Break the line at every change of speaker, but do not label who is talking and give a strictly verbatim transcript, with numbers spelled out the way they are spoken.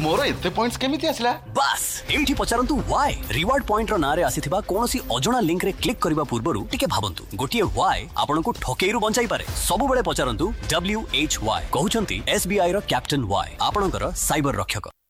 मोर एते पॉइंट्स केमिति आसला
बस एमठी पचारंतु व्हाई रिवार्ड पॉइंट रो नारे आसीथिबा कोनोसी अजणा लिंक रे क्लिक करबा पूर्वरु टिके भाबंतु गोटिए व्हाई आपनको ठकेइरु बंचाई पारे सब बेले पचारंतु W H Y कहउचंती SBI row captain why आपनकर साइबर रक्षक।